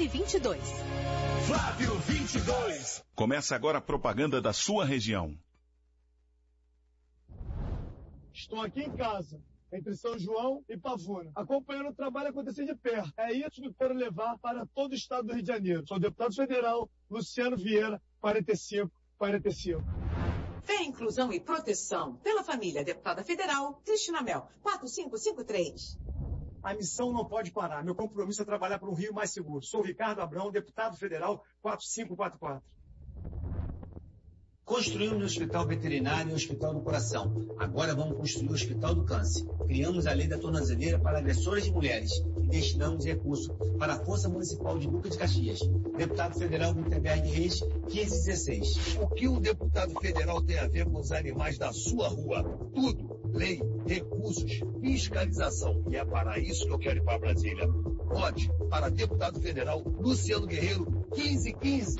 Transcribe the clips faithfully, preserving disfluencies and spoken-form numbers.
L vinte e dois. Flávio vinte e dois. Começa agora a propaganda da sua região. Estou aqui em casa, entre São João e Pavuna, acompanhando o trabalho acontecer de perto. É isso que eu quero levar para todo o estado do Rio de Janeiro. Sou o deputado federal Luciano Vieira, quarenta e cinco quarenta e cinco. Fé, Inclusão e Proteção. Pela família, deputada federal Cristina Mel, quatro cinco cinco três. A missão não pode parar. Meu compromisso é trabalhar para um Rio mais seguro. Sou Ricardo Abrão, deputado federal quatro cinco quatro quatro. Construímos o Hospital Veterinário e o Hospital do Coração. Agora vamos construir o Hospital do Câncer. Criamos a Lei da Tornozeleira para agressores de mulheres e destinamos recursos para a Força Municipal de Duque de Caxias. Deputado Federal Gutenberg Reis, quinze dezesseis. O que o deputado federal tem a ver com os animais da sua rua? Tudo. Lei, recursos, fiscalização. E é para isso que eu quero ir para Brasília. Vote para deputado federal Luciano Guerreiro, quinze quinze.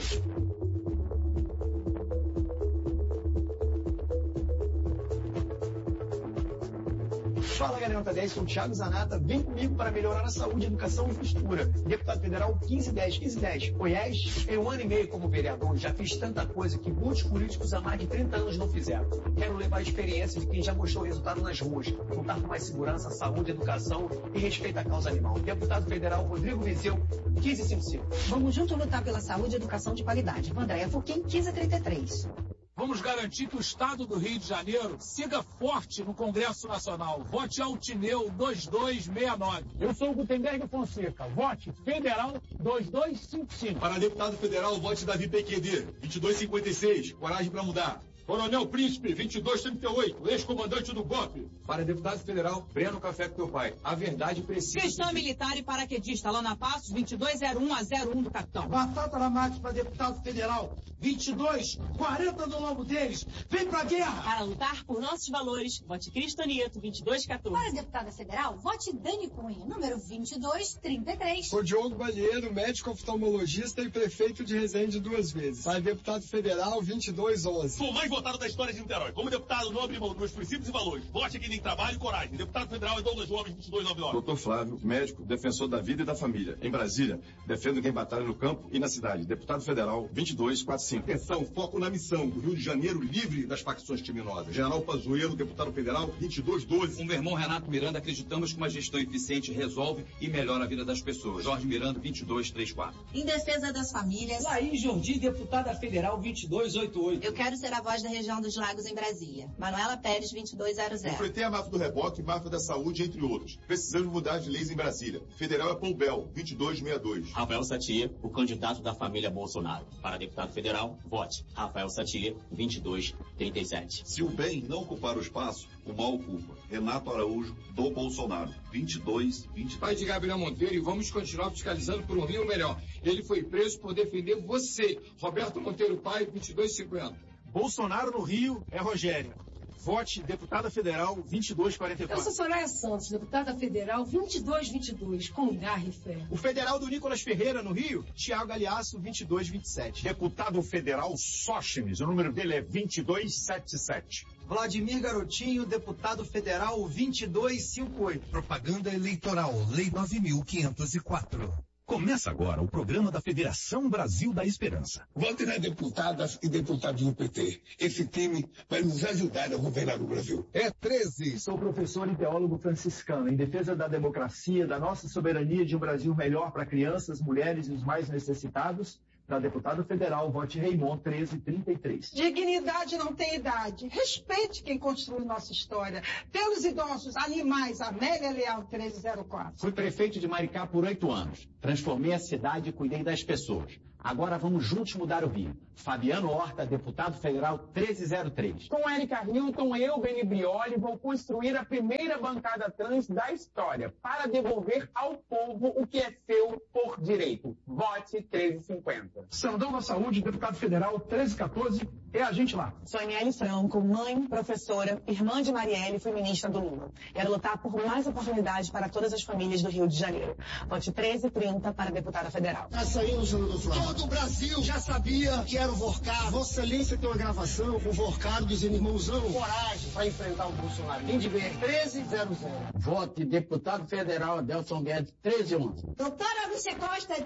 Fala, galera, nota dez, sou o Thiago Zanata. Vem comigo para melhorar a saúde, educação e infraestrutura. Deputado federal quinze dez, quinze dez. Oiés, em um ano e meio como vereador, já fiz tanta coisa que muitos políticos há mais de trinta anos não fizeram. Quero levar a experiência de quem já mostrou resultado nas ruas, lutar por mais segurança, saúde, educação e respeito à causa animal. Deputado federal Rodrigo Vizeu, quinze cinquenta e cinco. Vamos juntos lutar pela saúde e educação de qualidade. Andréia Furquim, quinze trinta e três. Vamos garantir que o Estado do Rio de Janeiro siga forte no Congresso Nacional. Vote Altineu dois dois seis nove. Eu sou o Gutenberg Fonseca. Vote Federal dois dois cinco cinco. Para deputado federal, vote Davi P Q D, vinte e dois cinquenta e seis. Coragem para mudar. Coronel Príncipe, vinte e dois trinta e oito, ex-comandante do GOP. Para deputado federal, Breno Café com teu pai. A verdade precisa... Cristão de... militar e paraquedista, Lana Passos, vinte e dois zero um a zero um do capitão. Batata na máquina para deputado federal, vinte e dois quarenta do nome deles. Vem pra guerra! Para lutar por nossos valores, vote Cristo Nieto, vinte e dois quatorze. Para deputada federal, vote Dani Cunha, número vinte e dois trinta e três. Sou Diogo Balheiro, médico oftalmologista e prefeito de Resende duas vezes. Para deputado federal, vinte e dois onze. Sou o mais votado da história de Niterói. Como deputado, não abri mão dos meus princípios e valores. Vote aqui em trabalho e coragem. Deputado federal é Douglas Gomes, vinte e dois noventa e nove. Doutor Flávio, médico, defensor da vida e da família. Em Brasília, defendo quem batalha no campo e na cidade. Deputado federal, vinte e dois quarenta e cinco. Atenção, foco na missão do Rio de Janeiro livre das facções criminosas. General Pazuello, deputado federal, vinte e dois doze. Com meu irmão Renato Miranda, acreditamos que uma gestão eficiente resolve e melhora a vida das pessoas. Jorge Miranda, vinte e dois trinta e quatro. Em defesa das famílias. Laís Jordi, deputada federal, vinte e dois oitenta e oito. Eu quero ser a voz da região dos Lagos em Brasília. Manuela Pérez, vinte e dois zero zero. Enfrentei a máfia do reboque e máfia da saúde, entre outros. Precisamos mudar as leis em Brasília. Federal é Paul Bell, vinte e dois sessenta e dois. Rafael Satia, o candidato da família Bolsonaro. Para deputado federal, vote Rafael Satia, vinte e dois trinta e sete. Se o bem não ocupar o espaço, o mal ocupa. Renato Araújo, do Bolsonaro, vinte e dois vinte e dois. Pai de Gabriel Monteiro, e vamos continuar fiscalizando por um Rio melhor. Ele foi preso por defender você. Roberto Monteiro Pai, vinte e dois cinquenta. Bolsonaro no Rio é Rogério. Vote deputada federal vinte e dois quarenta e quatro. Eu sou Soraya Santos, deputada federal vinte e dois vinte e dois, com garra e fé. O federal do Nicolas Ferreira, no Rio, Tiago Aliasso, vinte e dois vinte e sete. Deputado federal Sóchimes, o número dele é vinte e dois setenta e sete. Vladimir Garotinho, deputado federal vinte e dois cinquenta e oito. Propaganda eleitoral, Lei nove mil quinhentos e quatro. Começa agora o programa da Federação Brasil da Esperança. Vote nas deputadas e deputados do P T. Esse time vai nos ajudar a governar o Brasil. É treze. Sou professor e teólogo franciscano, em defesa da democracia, da nossa soberania de um Brasil melhor para crianças, mulheres e os mais necessitados. Para deputado federal, vote Raymond, treze trinta e três. Dignidade não tem idade. Respeite quem construiu nossa história. Pelos idosos, animais, Amélia Leal, treze zero quatro. Fui prefeito de Maricá por oito anos. Transformei a cidade e cuidei das pessoas. Agora vamos juntos mudar o Rio. Fabiano Horta, deputado federal treze zero três. Com Érica Hilton, eu, Beni Brioli, vou construir a primeira bancada trans da história para devolver ao povo o que é seu por direito. Vote treze cinquenta. Sandão da Saúde, deputado federal treze quatorze, é a gente lá. Sou Aniele Franco, mãe, professora, irmã de Marielle e fui ministra do Lula. Quero lutar por mais oportunidades para todas as famílias do Rio de Janeiro. Vote treze trinta para deputada federal. Essa aí, o senador Flávio. Todo o Brasil já sabia que era o Vorcar. Vossa Excelência tem uma gravação com o Vorcar dizendo, irmãozão, coragem para enfrentar o Bolsonaro. Tem de ver, treze zero zero. Vote deputado federal Adelson Guedes, treze onze. Doutora Lúcia Costa, dela do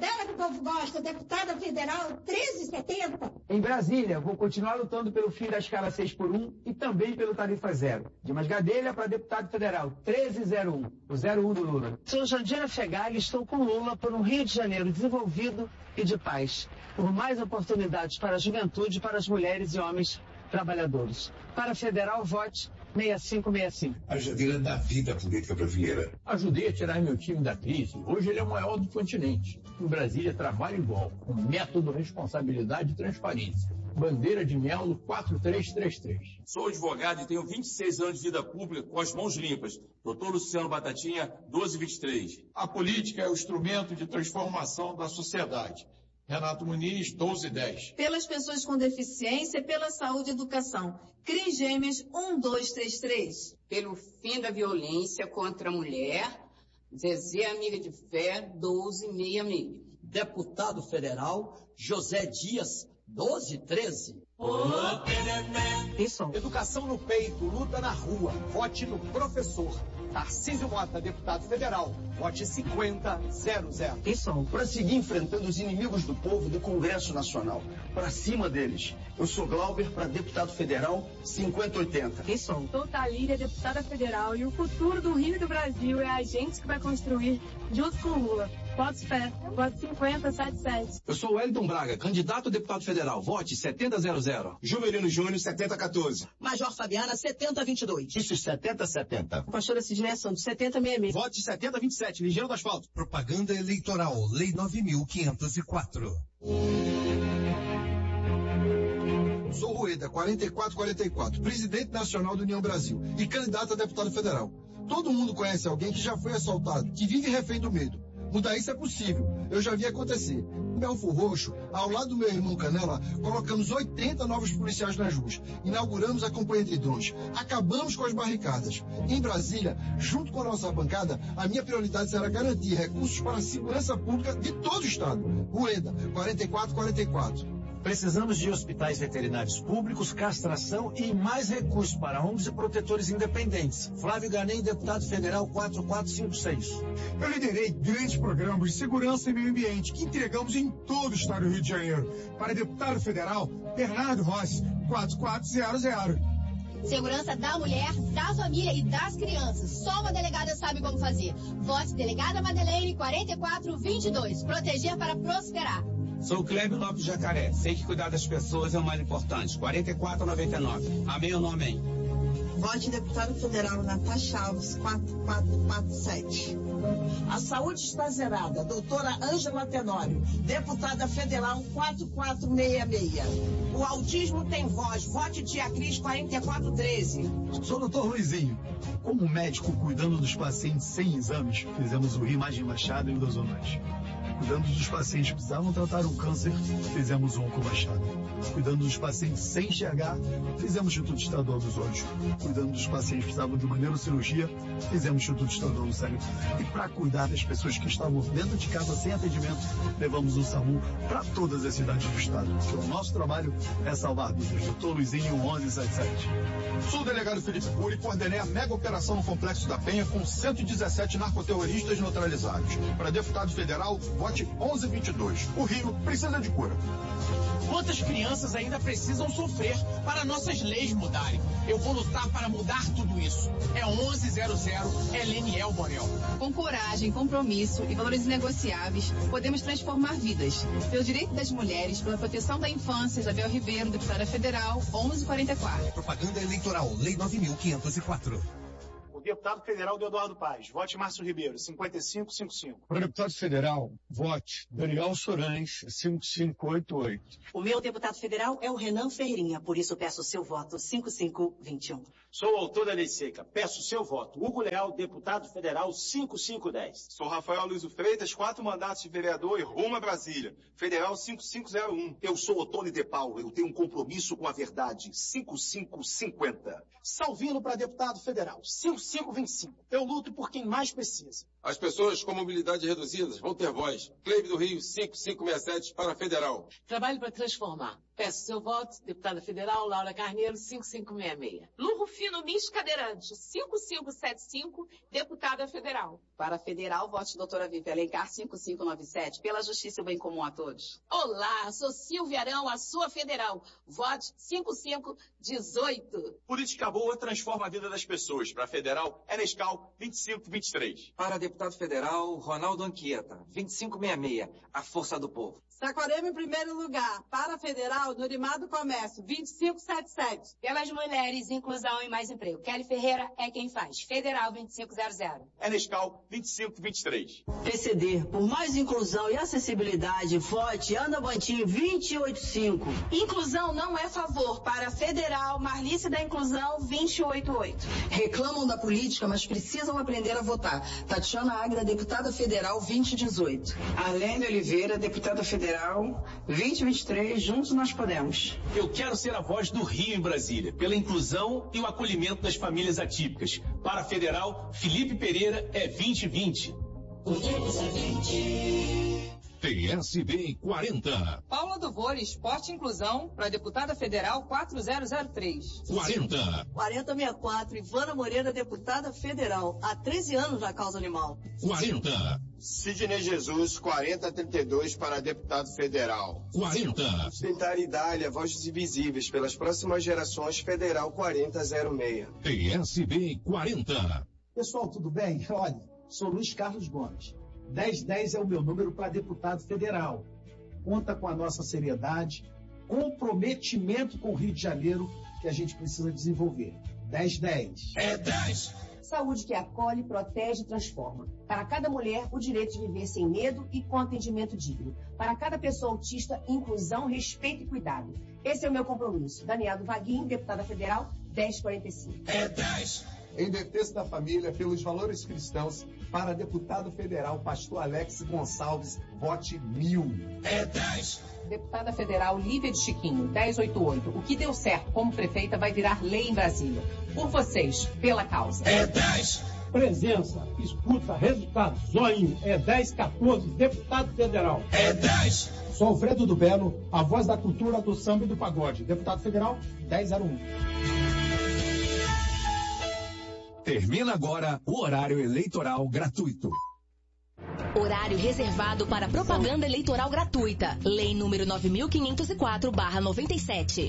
povo gosta, deputada federal treze setenta. Em Brasília, vou continuar lutando pelo fim da escala seis por um e também pelo tarifa zero. Dimas Gadelha para deputado federal treze zero um, o zero um do Lula. Sou Jandira Fegali e estou com Lula por um Rio de Janeiro desenvolvido e de paz. Por mais oportunidades para a juventude, para as mulheres e homens trabalhadores. Para federal, vote seis cinco seis cinco. A Jandira dá vida à política brasileira. Ajudei a tirar meu time da crise. Hoje ele é o maior do continente. Em Brasília, trabalho igual, com método, responsabilidade e transparência. Bandeira de Melo quatro três três três. Sou advogado e tenho vinte e seis anos de vida pública com as mãos limpas. Doutor Luciano Batatinha, doze vinte e três. A política é o instrumento de transformação da sociedade. Renato Muniz, doze dez. Pelas pessoas com deficiência, pela saúde e educação. Cris Gêmeas, um dois três três. Pelo fim da violência contra a mulher, Zezé Amiga de Fé, doze sessenta e seis. Deputado federal, José Dias, doze treze. Isso. Educação no peito, luta na rua. Vote no professor. Tarcísio Mota, deputado federal. Vote cinquenta zero zero. Isso. Para seguir enfrentando os inimigos do povo do Congresso Nacional. Para cima deles. Eu sou Glauber para deputado federal cinquenta oitenta. Isso. Sou Thalíria, deputada federal. E o futuro do Rio e do Brasil é a gente que vai construir junto com o Lula. Voto fé. Voto cinquenta setenta e sete. Eu sou Wellington Braga, candidato a deputado federal. Vote setenta zero zero. Juvelino Júnior, setenta quatorze. Major Fabiana, setenta vinte e dois. Isso, setenta setenta. Pastora Sidney Santos, setenta sessenta e seis. Vote setenta vinte e sete, ligeiro do asfalto. Propaganda eleitoral, Lei nove mil quinhentos e quatro. Sou Rueda, quarenta e quatro quarenta e quatro, presidente nacional do União Brasil e candidato a deputado federal. Todo mundo conhece alguém que já foi assaltado, que vive refém do medo. Mudar isso é possível. Eu já vi acontecer. Em Belfor Roxo, ao lado do meu irmão Canela, colocamos oitenta novos policiais nas ruas. Inauguramos a campanha de drones. Acabamos com as barricadas. Em Brasília, junto com a nossa bancada, a minha prioridade será garantir recursos para a segurança pública de todo o estado. Rueda, quarenta e quatro quarenta e quatro. Precisamos de hospitais veterinários públicos, castração e mais recursos para O N Gs e protetores independentes. Flávio Ganem, deputado federal quatro quatro cinco seis. Eu liderei grandes programas de segurança e meio ambiente que entregamos em todo o estado do Rio de Janeiro. Para deputado federal, Bernardo Rossi, quatro quatro zero zero. Segurança da mulher, da família e das crianças. Só uma delegada sabe como fazer. Vote delegada Madeleine, quarenta e quatro vinte e dois. Proteger para prosperar. Sou Cleber Lopes Jacaré. Sei que cuidar das pessoas é o mais importante. quarenta e quatro noventa e nove. Amém ou não amém? Vote deputado federal Natasha Alves, quatro quatro quatro sete. A saúde está zerada. Doutora Ângela Tenório, deputada federal quatro quatro seis seis. O autismo tem voz. Vote Tia Cris, quarenta e quatro treze. Sou o doutor Luizinho. Como médico cuidando dos pacientes sem exames, fizemos o Imagem Machado e o Dosonante. Cuidando dos pacientes que precisavam tratar um câncer, fizemos o Onco Machado. Cuidando dos pacientes sem enxergar, fizemos o Instituto Estadual dos Olhos. Cuidando dos pacientes que precisavam de uma neurocirurgia, fizemos o Instituto Estadual do Cérebro. E para cuidar das pessoas que estavam dentro de casa sem atendimento, levamos o SAMU para todas as cidades do estado. Porque o nosso trabalho é salvar vidas. doutor Luizinho, onze setenta e sete. Sou o delegado Felipe Cury e coordenei a mega operação no Complexo da Penha com cento e dezessete narcoterroristas neutralizados. Para deputado federal, vote onze vinte e dois. O Rio precisa de cura. Quantas crianças ainda precisam sofrer para nossas leis mudarem? Eu vou lutar para mudar tudo isso. É onze zero zero, é Leniel Borel. Com coragem, compromisso e valores inegociáveis, podemos transformar vidas. Pelo direito das mulheres, pela proteção da infância, Isabel Ribeiro, deputada federal, onze quarenta e quatro. Propaganda eleitoral, Lei nove mil quinhentos e quatro. Deputado federal do Eduardo Paz, vote Márcio Ribeiro, cinquenta e cinco cinquenta e cinco. Para deputado federal, vote Daniel Sorães, cinco cinco oito oito. O meu deputado federal é o Renan Ferreirinha, por isso peço o seu voto, cinco cinco vinte e um. Sou o autor da lei seca, peço o seu voto. Hugo Leal, deputado federal, cinco cinco dez. Sou Rafael Luiz Freitas, quatro mandatos de vereador e rumo a Brasília. Federal cinco cinco zero um. Eu sou Otônio de Paulo, eu tenho um compromisso com a verdade, cinco cinco cinquenta. Salvino para deputado federal, cinco cinco vinte e cinco. Eu luto por quem mais precisa. As pessoas com mobilidade reduzida vão ter voz. Cleibe do Rio, cinco cinco seis sete para Federal. Trabalho para transformar. Peço seu voto, deputada federal Laura Carneiro, cinco cinco seis seis. Lu Rufino Mis Cadeirante, cinco cinco sete cinco, deputada federal. Para federal, vote doutora Vivi Alencar, cinco cinco nove sete, pela justiça e o bem comum a todos. Olá, sou Silvia Arão, a sua federal. Vote cinco cinco um oito. Política boa transforma a vida das pessoas. Para federal, é Nescau, vinte e cinco vinte e três. Para deputado federal, Ronaldo Anchieta, vinte e cinco sessenta e seis, a força do povo. Saquarema em primeiro lugar. Para federal, Norimado Comércio, vinte e cinco setenta e sete. Pelas mulheres, inclusão e mais emprego. Kelly Ferreira é quem faz. Federal vinte e cinco zero zero. É Nescau, vinte e cinco vinte e três. P C D, por mais inclusão e acessibilidade, vote Ana Bantim, vinte e oito cinco. Inclusão não é favor. Para federal, Marlice da Inclusão, vinte e oito oito. Reclamam da política, mas precisam aprender a votar. Tatiana Agra, deputada federal, vinte e dezoito. Arlene Oliveira, deputada federal, vinte e vinte e três, juntos nós podemos. Eu quero ser a voz do Rio em Brasília, pela inclusão e o acolhimento das famílias atípicas. Para a federal, Felipe Pereira é vinte e vinte. Podemos é vinte. P S B quarenta. Paula do Vôlei, Esporte e Inclusão, para deputada federal quatro zero zero três. quarenta. quarenta sessenta e quatro, Ivana Moreira, deputada federal, há treze anos na causa animal. quarenta. Sidney Jesus, quarenta trinta e dois, para deputado federal. quarenta. Tentar Idália, Vozes Invisíveis, pelas próximas gerações, federal quarenta zero seis. P S B quarenta. Pessoal, tudo bem? Olha, sou Luiz Carlos Gomes. dez dez é o meu número para deputado federal. Conta com a nossa seriedade, comprometimento com o Rio de Janeiro que a gente precisa desenvolver. dez dez. É dez. Saúde que acolhe, protege e transforma. Para cada mulher, o direito de viver sem medo e com atendimento digno. Para cada pessoa autista, inclusão, respeito e cuidado. Esse é o meu compromisso. Daniela Vaguinho, deputada federal, dez quarenta e cinco. É dez. Em defesa da família, pelos valores cristãos, para deputado federal, pastor Alex Gonçalves, vote mil. É dez. Deputada federal Lívia de Chiquinho, dez oitenta e oito. O que deu certo como prefeita vai virar lei em Brasília. Por vocês, pela causa. É dez. Presença, escuta, resultado, zoinho, é dez quatorze, deputado federal. É dez. Sou Alfredo do Belo, a voz da cultura, do samba e do pagode. Deputado federal, dez zero um. Termina agora o horário eleitoral gratuito. Horário reservado para propaganda eleitoral gratuita. Lei número nove mil quinhentos e quatro barra noventa e sete.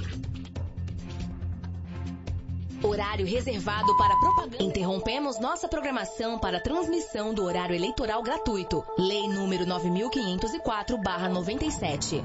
Horário reservado para propaganda. Interrompemos nossa programação para transmissão do horário eleitoral gratuito. Lei número nove mil quinhentos e quatro barra noventa e sete.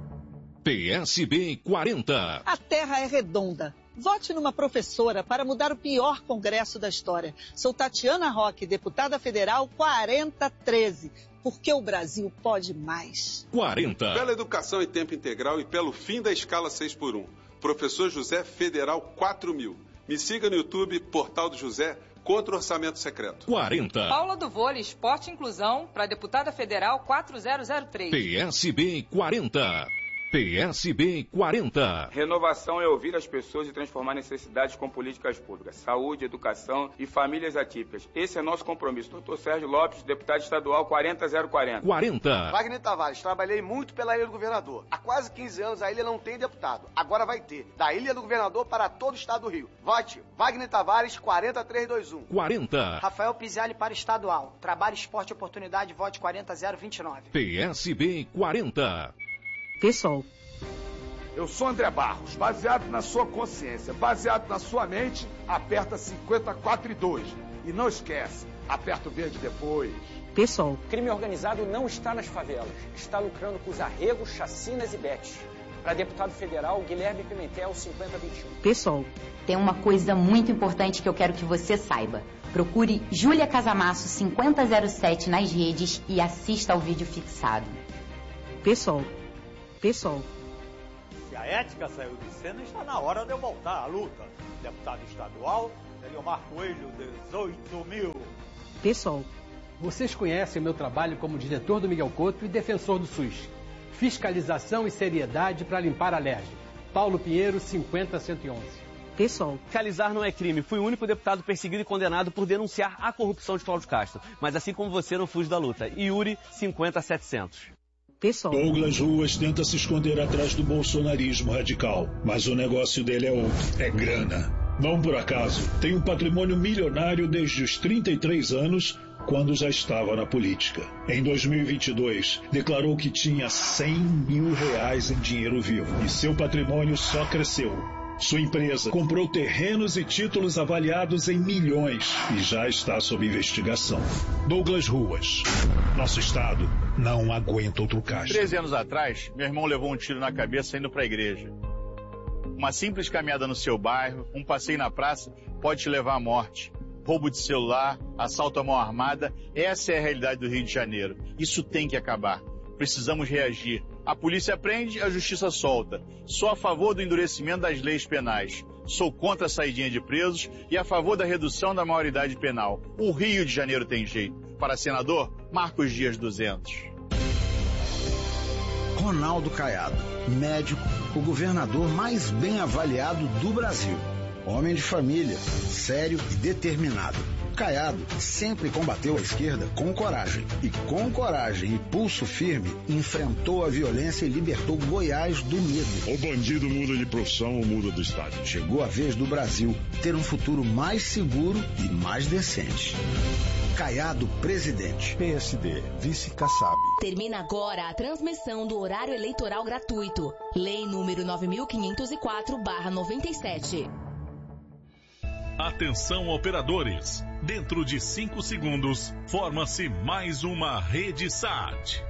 P S B quarenta. A Terra é redonda. Vote numa professora para mudar o pior congresso da história. Sou Tatiana Roque, deputada federal quarenta treze. Porque o Brasil pode mais. quarenta. Pela educação em tempo integral e pelo fim da escala seis por um. Professor José Federal quatro mil. Me siga no YouTube, Portal do José, contra o orçamento secreto. quarenta. Paula do Vôlei, Esporte e Inclusão, para deputada federal quatro zero zero três. P S B quarenta. P S B quarenta. Renovação é ouvir as pessoas e transformar necessidades com políticas públicas. Saúde, educação e famílias atípicas. Esse é nosso compromisso. doutor Sérgio Lopes, deputado estadual quarenta zero quarenta. quarenta. Wagner Tavares, trabalhei muito pela Ilha do Governador. Há quase quinze anos a ilha não tem deputado. Agora vai ter. Da Ilha do Governador para todo o estado do Rio. Vote Wagner Tavares quarenta três dois um. quarenta. Rafael Pizzelli para estadual. Trabalho, esporte e oportunidade. Vote quarenta zero vinte e nove. P S B quarenta. Pessoal. Eu sou André Barros, baseado na sua consciência, baseado na sua mente, aperta cinquenta e quatro e dois. E não esquece, aperta o verde depois. Pessoal. Crime organizado não está nas favelas, está lucrando com os arregos, chacinas e betes. Para deputado federal, Guilherme Pimentel, cinquenta vinte e um. Pessoal. Tem uma coisa muito importante que eu quero que você saiba. Procure Júlia Casamasso cinquenta zero sete nas redes e assista ao vídeo fixado. Pessoal. Pessoal. Se a ética saiu de cena, está na hora de eu voltar à luta. Deputado estadual, Eliomar Coelho, dezoito mil. Pessoal. Vocês conhecem o meu trabalho como diretor do Miguel Couto e defensor do SUS. Fiscalização e seriedade para limpar a alergia. Paulo Pinheiro, cinquenta cento e onze. PSOL. Calizar não é crime. Fui o único deputado perseguido e condenado por denunciar a corrupção de Cláudio Castro. Mas assim como você, não fujo da luta. Yuri, cinquenta setecentos. PSOL. Douglas Ruas tenta se esconder atrás do bolsonarismo radical. Mas o negócio dele é outro. É grana. Não por acaso. Tem um patrimônio milionário desde os trinta e três anos, quando já estava na política. Em dois mil e vinte e dois, declarou que tinha cem mil reais em dinheiro vivo. E seu patrimônio só cresceu. Sua empresa comprou terrenos e títulos avaliados em milhões e já está sob investigação. Douglas Ruas. Nosso estado não aguenta outro caixa. Treze anos atrás, meu irmão levou um tiro na cabeça indo para a igreja. Uma simples caminhada no seu bairro, um passeio na praça, pode te levar à morte. Roubo de celular, assalto à mão armada, essa é a realidade do Rio de Janeiro. Isso tem que acabar. Precisamos reagir. A polícia prende, a justiça solta. Sou a favor do endurecimento das leis penais. Sou contra a saidinha de presos e a favor da redução da maioridade penal. O Rio de Janeiro tem jeito. Para senador, Marcos Dias duzentos. Ronaldo Caiado, médico, o governador mais bem avaliado do Brasil. Homem de família, sério e determinado. Caiado sempre combateu a esquerda com coragem. E com coragem e pulso firme, enfrentou a violência e libertou Goiás do medo. O bandido muda de profissão ou muda do estado. Chegou a vez do Brasil ter um futuro mais seguro e mais decente. Caiado presidente. P S D, vice Kassab. Termina agora a transmissão do horário eleitoral gratuito. Lei número nove mil quinhentos e quatro barra noventa e sete. Atenção, operadores. Dentro de cinco segundos, forma-se mais uma rede S A T.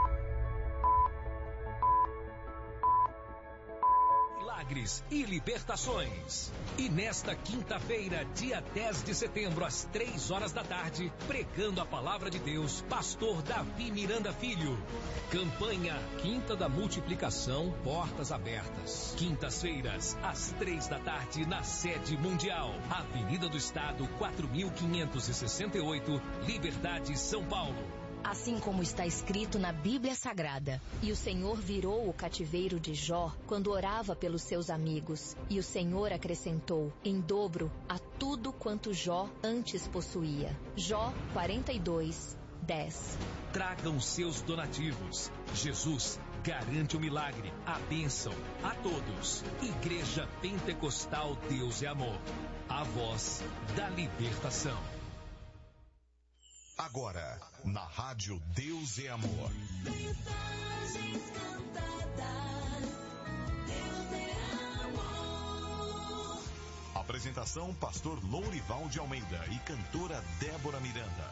Milagres e libertações. E nesta quinta-feira, dia dez de setembro, às três horas da tarde, pregando a palavra de Deus, pastor Davi Miranda Filho. Campanha Quinta da Multiplicação, portas abertas. Quintas-feiras, às três da tarde, na sede mundial, Avenida do Estado, quatro mil quinhentos e sessenta e oito, Liberdade, São Paulo. Assim como está escrito na Bíblia Sagrada. E o Senhor virou o cativeiro de Jó quando orava pelos seus amigos. E o Senhor acrescentou em dobro a tudo quanto Jó antes possuía. Jó quarenta e dois, dez. Tragam seus donativos. Jesus garante o milagre, a bênção a todos. Igreja Pentecostal Deus é Amor. A voz da libertação. Agora, na Rádio Deus é Amor. Mensagens cantadas, Deus é amor. Apresentação, pastor Lourival de Almeida e cantora Débora Miranda.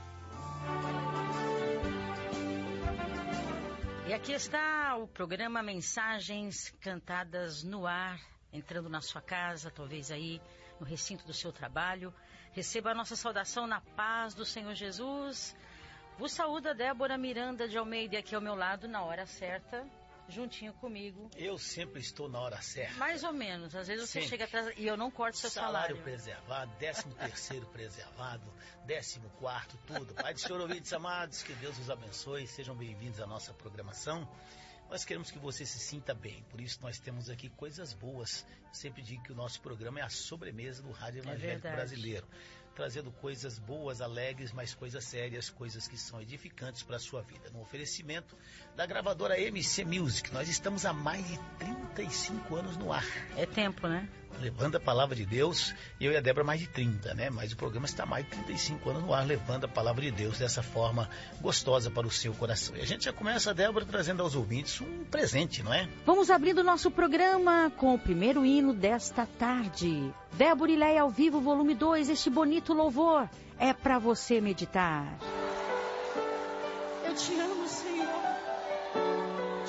E aqui está o programa Mensagens Cantadas no Ar, entrando na sua casa, talvez aí no recinto do seu trabalho. Receba a nossa saudação na paz do Senhor Jesus. Vos saúda Débora Miranda de Almeida, aqui ao meu lado, na hora certa, juntinho comigo. Eu sempre estou na hora certa. Mais ou menos. Às vezes você sempre. chega atrás e eu não corto seu salário. Salário preservado, décimo terceiro preservado, décimo quarto, tudo. Pai do Senhor, ouvintes amados, que Deus os abençoe. Sejam bem-vindos à nossa programação. Nós queremos que você se sinta bem, por isso nós temos aqui coisas boas. Eu sempre digo que o nosso programa é a sobremesa do Rádio Evangélico é Brasileiro, trazendo coisas boas, alegres, mas coisas sérias, coisas que são edificantes para a sua vida. No oferecimento da gravadora M C Music, nós estamos há mais de trinta e cinco anos no ar. É tempo, né? Levando a palavra de Deus, eu e a Débora mais de trinta, né? Mas o programa está há mais de trinta e cinco anos no ar, levando a palavra de Deus dessa forma gostosa para o seu coração. E a gente já começa, a Débora, trazendo aos ouvintes um presente, não é? Vamos abrindo o nosso programa com o primeiro hino desta tarde. Débora e Leia ao vivo, volume dois, este bonito louvor é para você meditar. Eu te amo, Senhor.